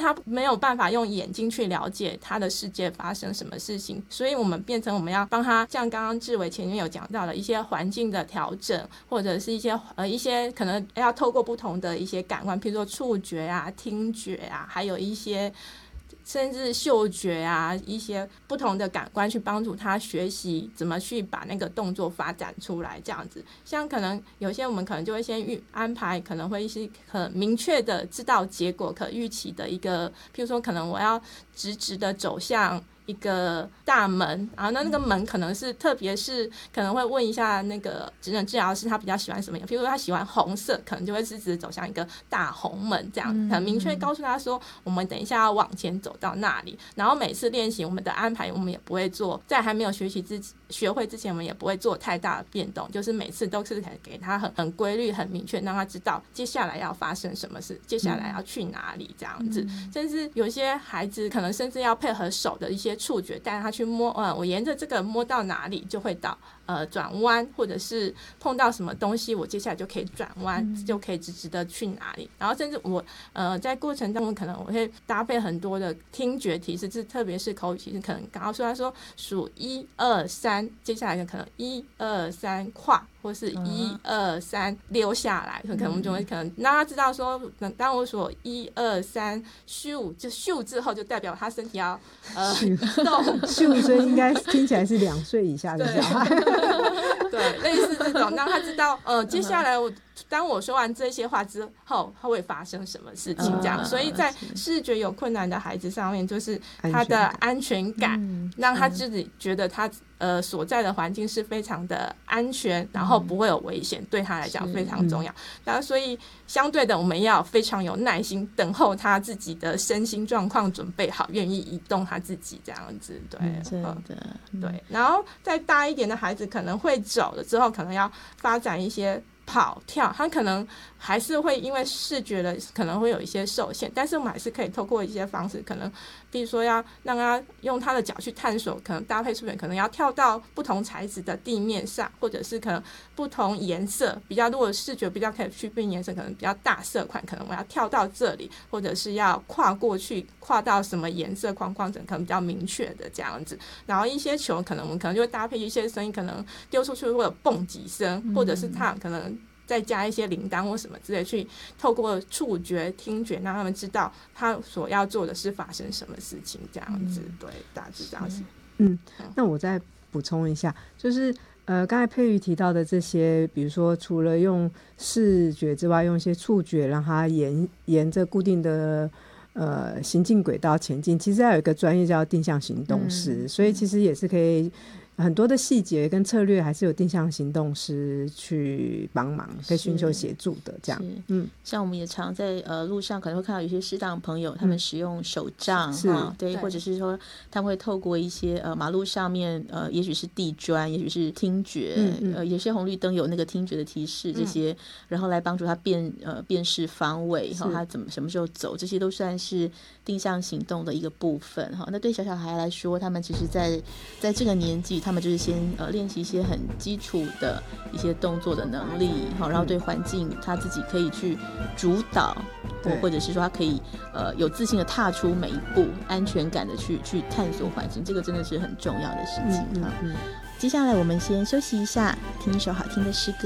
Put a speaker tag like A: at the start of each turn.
A: 他没有办法用眼睛去了解他的世界发生什么事情，所以我们变成我们要帮他，像刚刚志伟前面有讲到的一些环境的调整，或者是一些可能要透过不同的一些感官，譬如说触觉啊、听觉啊，还有一些甚至嗅觉啊，一些不同的感官去帮助他学习怎么去把那个动作发展出来，这样子。像可能有些我们可能就会先安排，可能会是很明确的知道结果可预期的一个，譬如说可能我要直直的走向一个大门，然后那个门可能是特别是可能会问一下那个职能治疗师他比较喜欢什么样，譬如说他喜欢红色，可能就会直直走向一个大红门，这样很明确告诉他说我们等一下要往前走到那里。然后每次练习我们的安排我们也不会做，在还没有学会之前我们也不会做太大的变动，就是每次都是给他很规律很明确，让他知道接下来要发生什么事，接下来要去哪里这样子。甚至有些孩子可能甚至要配合手的一些触觉带他去摸，我沿着这个摸到哪里就会到转弯，或者是碰到什么东西我接下来就可以转弯，就可以直直的去哪里。然后甚至我在过程当中可能我会搭配很多的听觉提示，特别是口语提示，可能刚刚说他说数1 2 3，接下来可能1 2 3跨，或是1 2 3溜下来，可能我们就会可能让他知道说，当我说1 2 3咻，就咻之后就代表他身体要动
B: 咻，所以应该听起来是2岁以下的小孩
A: 对，类似这种让他知道接下来当我说完这些话之后他会发生什么事情这样。所以在视觉有困难的孩子上面，就是他的安全感，让他自己觉得他所在的环境是非常的安全，然后不会有危险，对他来讲非常重要。然后所以相对的我们要非常有耐心等候他自己的身心状况准备好，愿意移动他自己这样子。对，
C: 真的
A: 对。然后再大一点的孩子可能会走了之后，可能要发展一些跑跳，他可能还是会因为视觉的可能会有一些受限，但是我们还是可以透过一些方式，可能比如说要让他用他的脚去探索，可能搭配触觉，可能要跳到不同材质的地面上，或者是可能不同颜色比较，如果视觉比较可以区分颜色，可能比较大色块，可能我要跳到这里，或者是要跨过去，跨到什么颜色框框，可能比较明确的这样子。然后一些球可能我们可能就会搭配一些声音，可能丢出去会有蹦几声，或者是他可能再加一些铃铛或什么之类，去透过触觉听觉让他们知道他所要做的是发生什么事情这样子。对，大致这样子。
B: 那我再补充一下，就是刚才佩瑜提到的这些，比如说除了用视觉之外，用一些触觉让他沿着固定的行进轨道前进，其实还有一个专业叫定向行动师，所以其实也是可以很多的细节跟策略还是有定向行动师去帮忙，可以寻求协助的这样。
C: 像我们也常在路上可能会看到有些视障朋友他们使用手杖，对，或者是说他们会透过一些马路上面也许是地砖，也许是听觉，有些红绿灯有那个听觉的提示这些，然后来帮助他辨识方位，他什么时候走，这些都算是定向行动的一个部分。那对小孩来说，他们其实在这个年纪，他们就是先练习一些很基础的一些动作的能力，然后对环境他自己可以去主导，或者是说他可以有自信的踏出每一步，安全感的去探索环境，这个真的是很重要的事情。接下来我们先休息一下，听一首好听的诗歌。